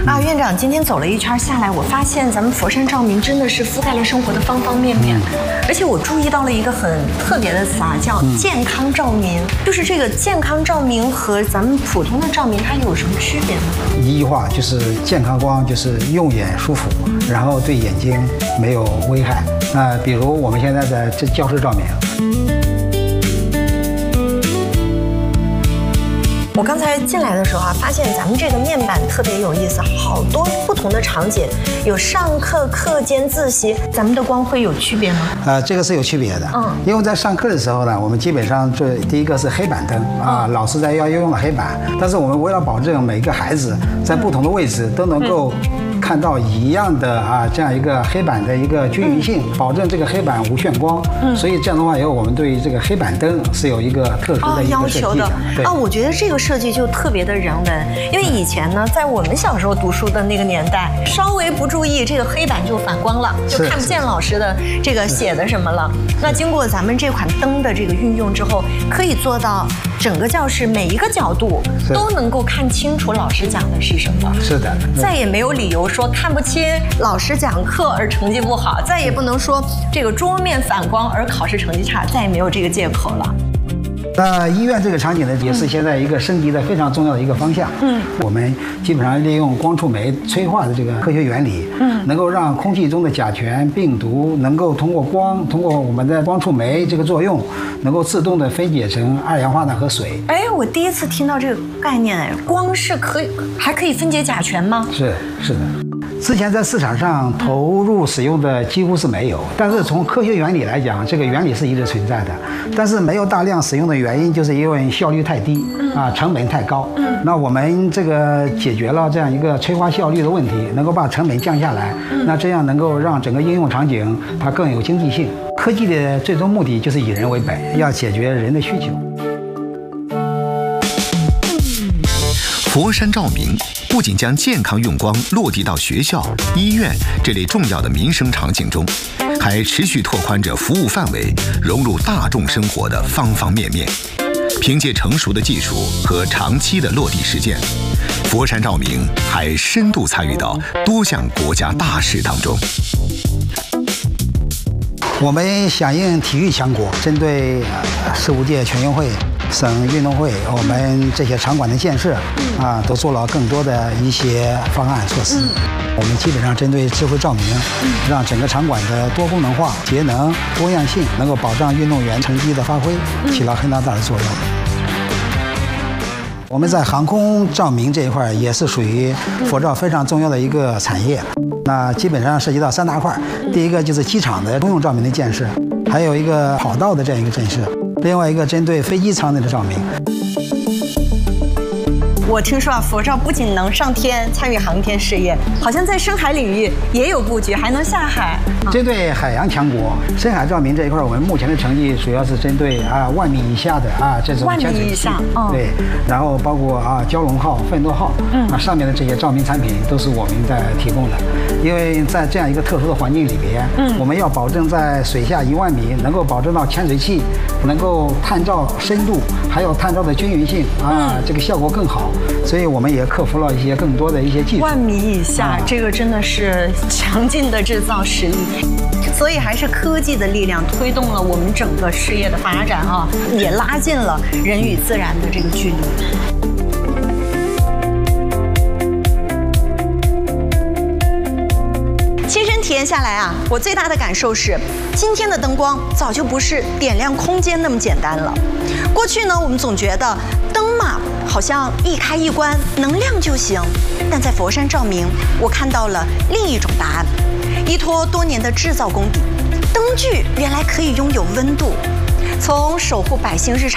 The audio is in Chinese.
啊，院长，今天走了一圈下来，我发现咱们佛山照明真的是覆盖了生活的方方面面，而且我注意到了一个很特别的词啊，叫健康照明。就是这个健康照明和咱们普通的照明它有什么区别呢？ 一句话就是健康光，就是用眼舒服，然后对眼睛没有危害。那比如我们现在的这教室照明。 我刚才进来的时候啊，发现咱们这个面板特别有意思，好多不同的场景，有上课、课间、自习，咱们的光会有区别吗？ 这个是有区别的。因为在上课的时候呢，我们基本上第一个是黑板灯啊，老师要用了黑板，但是我们为了保证每个孩子在不同的位置都能够看到一样的这样一个黑板的一个均匀性，保证这个黑板无眩光。所以这样的话，以后我们对于这个黑板灯是有一个特殊的一个设计的。 我觉得这个设计就特别的人文，因为以前呢，在我们小时候读书的那个年代，稍微不注意，这个黑板就反光了，就看不见老师的这个写的什么了。那经过咱们这款灯的这个运用之后，可以做到整个教室每一个角度都能够看清楚老师讲的是什么。 是的， 再也没有理由说看不清老师讲课而成绩不好，再也不能说这个桌面反光而考试成绩差，再也没有这个借口了。 那医院这个场景呢，也是现在一个升级的非常重要的一个方向。我们基本上利用光触媒催化的这个科学原理，能够让空气中的甲醛、病毒能够通过光，通过我们的光触媒这个作用，能够自动的分解成二氧化碳和水。 我第一次听到这个概念，光是还可以分解甲醛吗？ 是的。之前在市场上投入使用的几乎是没有，但是从科学原理来讲，这个原理是一直存在的。但是没有大量使用的原因，就是因为效率太低成本太高。那我们这个解决了这样一个催化效率的问题，能够把成本降下来，那这样能够让整个应用场景它更有经济性。科技的最终目的就是以人为本，要解决人的需求。 佛山照明不仅将健康用光落地到学校、医院这类重要的民生场景中，还持续拓宽着服务范围，融入大众生活的方方面面。凭借成熟的技术和长期的落地实践，佛山照明还深度参与到多项国家大事当中。 我们响应体育强国，针对15届全运会、省运动会，我们这些场馆的建设都做了更多的一些方案措施。我们基本上针对智慧照明，让整个场馆的多功能化、节能、多样性能够保障运动员成绩的发挥，起了很大的作用。我们在航空照明这一块也是属于佛照非常重要的一个产业。那基本上涉及到3大块，第一个就是机场的通用照明的建设，还有一个跑道的这样一个建设，另外一个针对飞机舱内的照明。 我听说佛照不仅能上天参与航天事业，好像在深海领域也有布局，还能下海。 针对海洋强国，深海照明这一块，我们目前的成绩主要是针对1万米以下的这种潜水器，对，然后包括蛟龙号、奋斗号，上面的这些照明产品都是我们在提供的。因为在这样一个特殊的环境里边，我们要保证在水下1万米能够保证到潜水器能够探照深度，还有探照的均匀性这个效果更好。所以我们也克服了一些更多的一些技术。 1万米以下，这个真的是强劲的制造实力。所以还是科技的力量推动了我们整个事业的发展也拉近了人与自然的这个距离。亲身体验下来我最大的感受是，今天的灯光早就不是点亮空间那么简单了。过去呢，我们总觉得灯嘛，好像一开一关，能亮就行。但在佛山照明，我看到了另一种答案。依托多年的制造功底，灯具原来可以拥有温度。从守护百姓日常